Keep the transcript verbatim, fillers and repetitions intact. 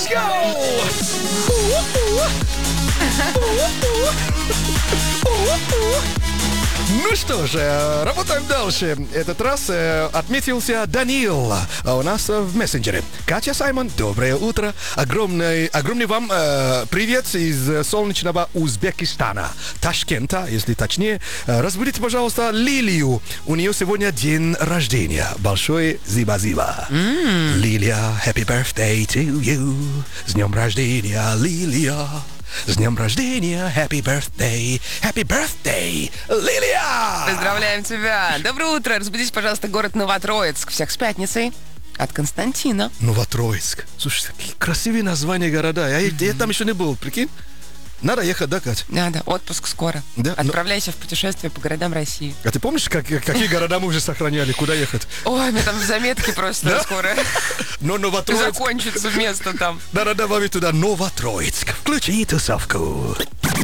go! Ну что же, работаем дальше. Этот раз э, отметился Даниил а у нас э, в мессенджере. Катя, Саймон, доброе утро. Огромный, огромный вам э, привет из солнечного Узбекистана. Ташкента, если точнее. Э, разбудите, пожалуйста, Лилию. У нее сегодня день рождения. Большой зиба-зиба. Mm. Лилия, happy birthday to you. С днем рождения, Лилия. С днем рождения, happy birthday, happy birthday, Лилия! Поздравляем тебя! Доброе утро! Разбудите, пожалуйста, город Новотроицк. Всех с пятницей. От Константина. Новотроицк. Слушай, какие красивые названия города. Я, mm-hmm. я там еще не был, прикинь? Надо ехать, да, Кать? Да, да, отпуск скоро. Да? Отправляйся но... в путешествие по городам России. А ты помнишь, как, какие города мы уже сохраняли? Куда ехать? Ой, мне там заметки просто скоро. Но Новотроицк... Закончится место там. Надо добавить туда Новотроицк. Включи тусовку.